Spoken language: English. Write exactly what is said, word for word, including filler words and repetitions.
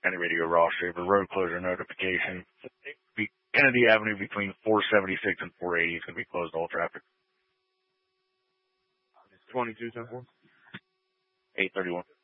County Radio Ross Shaver, road closure notification. Kennedy Avenue between four seventy-six and four eighty is going to be closed to all traffic. twenty-two ten four. eight thirty-one.